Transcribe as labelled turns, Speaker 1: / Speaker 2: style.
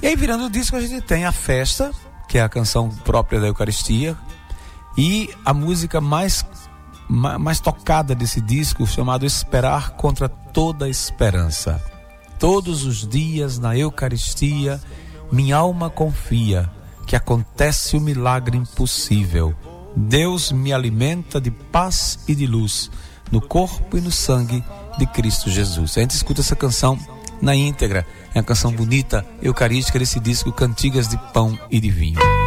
Speaker 1: E aí, virando o disco, a gente tem a festa, que é a canção própria da Eucaristia, e a música mais tocada desse disco, chamado Esperar Contra Toda Esperança. Todos os dias na Eucaristia, minha alma confia que acontece o milagre impossível. Deus me alimenta de paz e de luz no corpo e no sangue de Cristo Jesus. A gente escuta essa canção na íntegra. É uma canção bonita, eucarística, desse disco Cantigas de Pão e de Vinho.